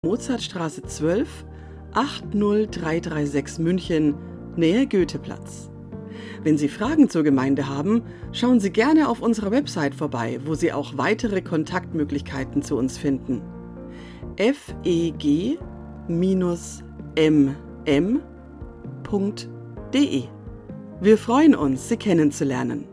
Mozartstraße 12, 80336 München, Nähe Goetheplatz. Wenn Sie Fragen zur Gemeinde haben, schauen Sie gerne auf unserer Website vorbei, wo Sie auch weitere Kontaktmöglichkeiten zu uns finden. feg-mm.de. Wir freuen uns, Sie kennenzulernen.